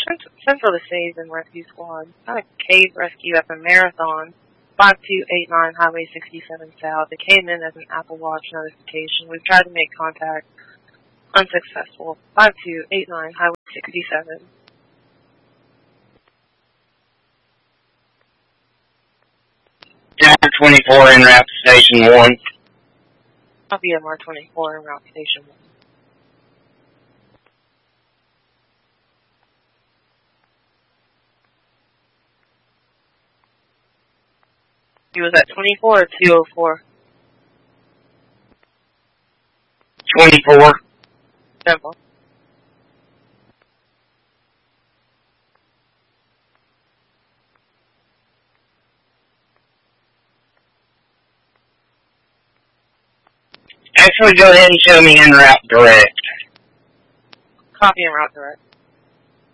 Central to Saves and Rescue Squad. Got a cave rescue at the Marathon, 5289 Highway 67 South. It came in as an Apple Watch notification. We've tried to make contact. Unsuccessful. 5289 Highway 67. Chapter 24 en route to Station 1. Copy MR24 en route to Station 1. He was at 24 or 204? 24. Simple. Actually, go ahead and show me en route direct. Copy en route direct.